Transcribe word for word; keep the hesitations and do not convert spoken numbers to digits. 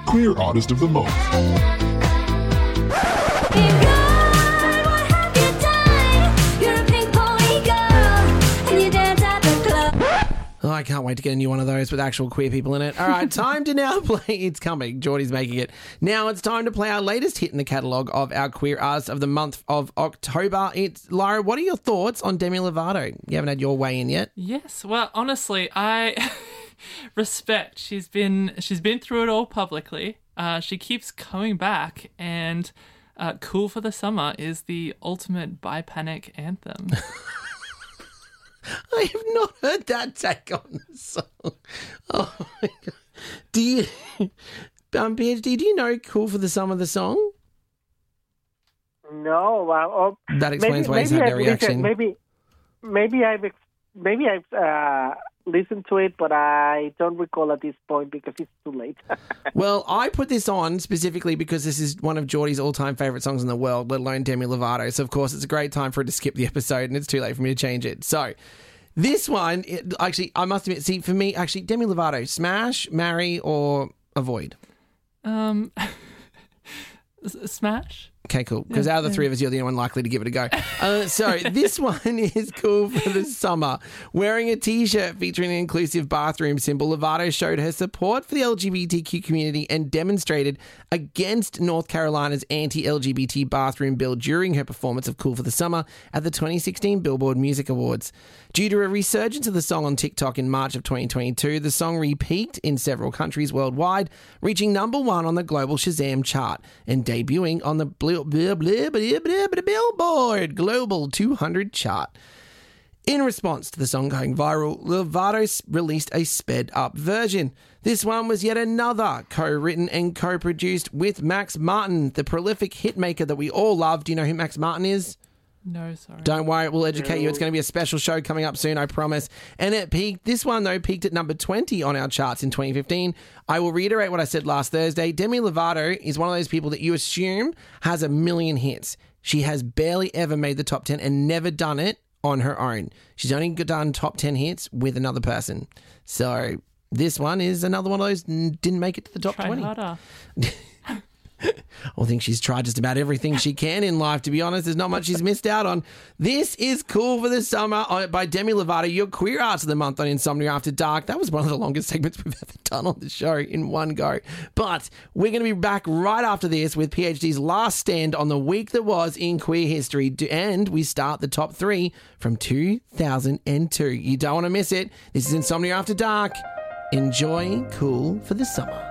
Queer Artist of the Month. Oh, I can't wait to get a new one of those with actual queer people in it. All right, time to now play. It's coming. Geordie's making it. Now it's time to play our latest hit in the catalogue of our Queer Artist of the Month of October. It's Lara, what are your thoughts on Demi Lovato? You haven't had your way in yet. Yes. Well, honestly, I respect. She's been she's been through it all publicly. Uh, she keeps coming back, and uh, Cool for the Summer is the ultimate bi-panic anthem. I have not heard that take on the song. Oh, my God. Do you, um, PhD, do you know Cool for the Summer, the song? No. Well, oh, That explains maybe, why he's maybe had I've the reaction. listened, maybe, maybe I've, ex- maybe I've uh, listened to it, but I don't recall at this point because it's too late. Well, I put this on specifically because this is one of Geordie's all-time favourite songs in the world, let alone Demi Lovato. So, of course, it's a great time for her to skip the episode, and it's too late for me to change it. So, this one, it, actually, I must admit, see, for me, actually, Demi Lovato, smash, marry, or avoid? Um, smash? Okay, cool. Because out of the three of us, you're the only one likely to give it a go. Uh, so this one is Cool for the Summer. Wearing a T-shirt featuring an inclusive bathroom symbol, Lovato showed her support for the L G B T Q community and demonstrated against North Carolina's anti-L G B T bathroom bill during her performance of Cool for the Summer at the twenty sixteen Billboard Music Awards. Due to a resurgence of the song on TikTok in March of twenty twenty-two, the song re-peaked in several countries worldwide, reaching number one on the global Shazam chart and debuting on the Blah, blah, blah, blah, blah, blah, Billboard Global two hundred chart. In response to the song going viral, Lovato released a sped-up version. This one was yet another co-written and co-produced with Max Martin, the prolific hitmaker that we all love. Do you know who Max Martin is? No, sorry. Don't worry, we'll educate you. It's going to be a special show coming up soon, I promise. And it peaked, this one though, peaked at number twenty on our charts in twenty fifteen. I will reiterate what I said last Thursday. Demi Lovato is one of those people that you assume has a million hits. She has barely ever made the top ten and never done it on her own. She's only done top ten hits with another person. So this one is another one of those didn't make it to the top Try twenty. harder. I think she's tried just about everything she can in life, to be honest. There's not much she's missed out on. This is Cool for the Summer by Demi Lovato, your Queer Arts of the Month on Insomnia After Dark. That was one of the longest segments we've ever done on the show in one go. But we're going to be back right after this with PhD's last stand on the week that was in queer history. And we start the top three from two thousand two. You don't want to miss it. This is Insomnia After Dark. Enjoy Cool for the Summer.